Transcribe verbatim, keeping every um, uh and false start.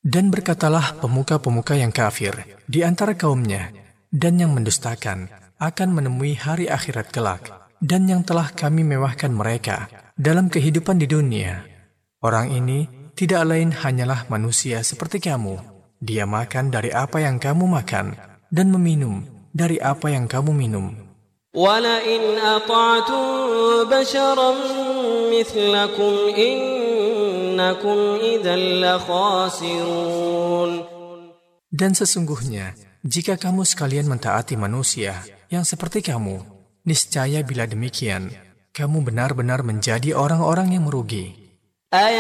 Dan berkatalah pemuka-pemuka yang kafir di antara kaumnya dan yang mendustakan akan menemui hari akhirat kelak, dan yang telah kami mewahkan mereka dalam kehidupan di dunia. Orang ini tidak lain hanyalah manusia seperti kamu. Dia makan dari apa yang kamu makan dan meminum dari apa yang kamu minum. وَلَئِنْ أَطَعْتُمْ بَشَرًا مِثْلَكُمْ إِنَّكُمْ إِذًا لَخَاسِرُونَ. Dan sesungguhnya, jika kamu sekalian mentaati manusia yang seperti kamu, niscaya bila demikian, kamu benar-benar menjadi orang-orang yang merugi.